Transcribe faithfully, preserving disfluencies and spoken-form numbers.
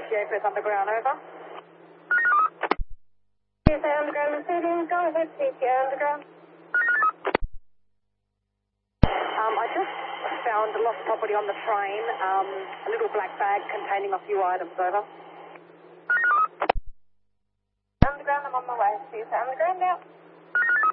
T A Press Underground, over. T S A Underground receiving, go ahead, T S A Underground. Um, I just found lost property on the train, um, a little black bag containing a few items, over. Underground, I'm on my way. T S A Underground now.